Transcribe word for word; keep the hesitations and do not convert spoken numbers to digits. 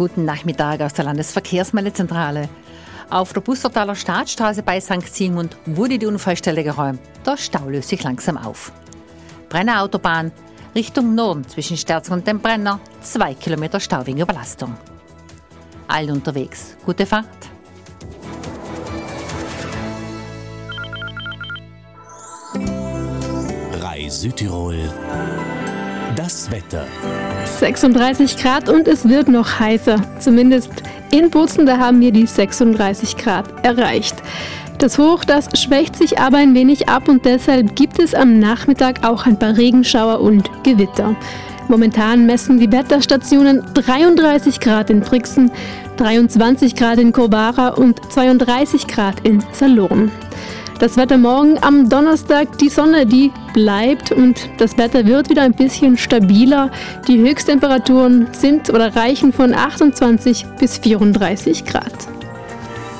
Guten Nachmittag aus der Landesverkehrsmeldezentrale. Auf der Bustertaler Staatsstraße bei Sankt Sigmund wurde die Unfallstelle geräumt. Der Stau löst sich langsam auf. Brenner Autobahn Richtung Norden zwischen Sterzing und dem Brenner. Zwei Kilometer Stau wegen Überlastung. Allen unterwegs. Gute Fahrt. Rai Südtirol. Das Wetter. sechsunddreißig Grad und es wird noch heißer. Zumindest in Bozen, da haben wir die sechsunddreißig Grad erreicht. Das Hoch, das schwächt sich aber ein wenig ab und deshalb gibt es am Nachmittag auch ein paar Regenschauer und Gewitter. Momentan messen die Wetterstationen dreiunddreißig Grad in Brixen, dreiundzwanzig Grad in Kobara und zweiunddreißig Grad in Salurn. Das Wetter morgen am Donnerstag, die Sonne, die bleibt und das Wetter wird wieder ein bisschen stabiler. Die Höchsttemperaturen sind oder reichen von achtundzwanzig bis vierunddreißig Grad.